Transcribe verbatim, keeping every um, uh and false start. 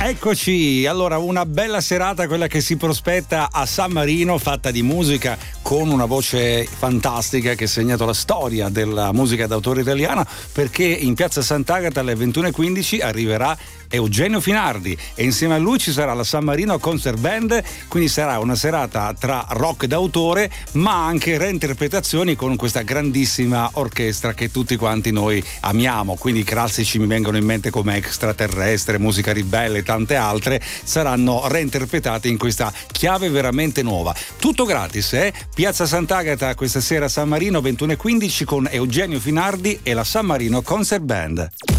Eccoci, allora una bella serata quella che si prospetta a San Marino, fatta di musica con una voce fantastica che ha segnato la storia della musica d'autore italiana, perché in piazza Sant'Agata alle ventuno e quindici arriverà Eugenio Finardi e insieme a lui ci sarà la San Marino Concert Band, quindi sarà una serata tra rock d'autore ma anche reinterpretazioni con questa grandissima orchestra che tutti quanti noi amiamo, quindi i classici mi vengono in mente come Extraterrestre, Musica Ribelle e tante altre saranno reinterpretate in questa chiave veramente nuova. Tutto gratis, eh? Piazza Sant'Agata questa sera a San Marino ventuno e quindici con Eugenio Finardi e la San Marino Concert Band.